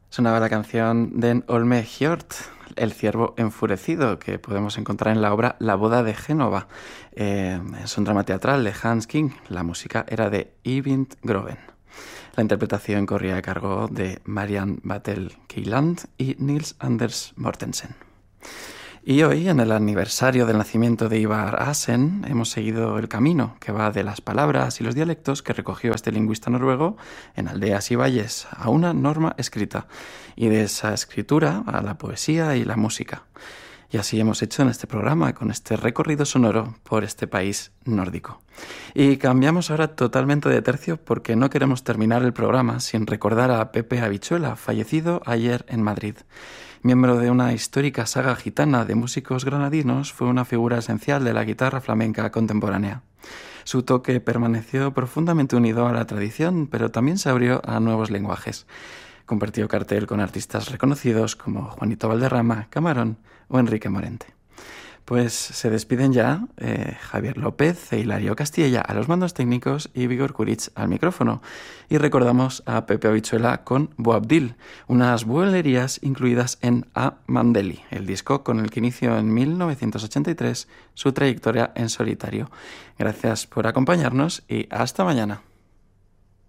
Sonaba la canción Den Olme Hjort, El ciervo enfurecido, que podemos encontrar en la obra La boda de Génova. Es un drama teatral de Hans King. La música era de Eivind Groven. La interpretación corría a cargo de Marianne Battle Kieland y Nils Anders Mortensen. Y hoy, en el aniversario del nacimiento de Ivar Aasen, hemos seguido el camino que va de las palabras y los dialectos que recogió este lingüista noruego en aldeas y valles a una norma escrita, y de esa escritura a la poesía y la música. Y así hemos hecho en este programa, con este recorrido sonoro por este país nórdico. Y cambiamos ahora totalmente de tercio porque no queremos terminar el programa sin recordar a Pepe Habichuela, fallecido ayer en Madrid. Miembro de una histórica saga gitana de músicos granadinos, fue una figura esencial de la guitarra flamenca contemporánea. Su toque permaneció profundamente unido a la tradición, pero también se abrió a nuevos lenguajes. Compartió cartel con artistas reconocidos como Juanito Valderrama, Camarón o Enrique Morente. Pues se despiden ya Javier López e Hilario Castilla a los mandos técnicos y Vigor Curitz al micrófono. Y recordamos a Pepe Habichuela con Boabdil, unas bulerías incluidas en A Mandeli, el disco con el que inició en 1983 su trayectoria en solitario. Gracias por acompañarnos y hasta mañana.